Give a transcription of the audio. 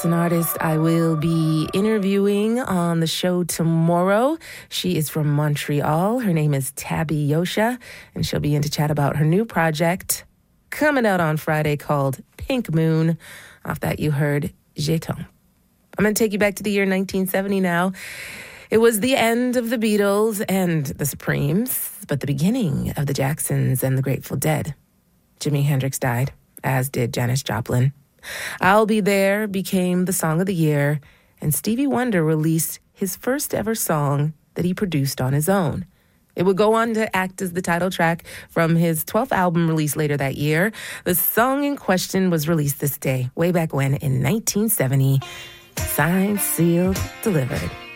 That's an artist I will be interviewing on the show tomorrow. She is from Montreal. Her name is Tabby Yosha, and she'll be in to chat about her new project coming out on Friday called Pink Moon. Off that, you heard Jeton. I'm going to take you back to the year 1970 now. It was the end of the Beatles and the Supremes, but the beginning of the Jacksons and the Grateful Dead. Jimi Hendrix died, as did Janis Joplin. I'll Be There became the song of the year, and Stevie Wonder released his first ever song that he produced on his own. It would go on to act as the title track from his 12th album released later that year. The song in question was released this day, way back when in 1970. Signed, sealed, delivered.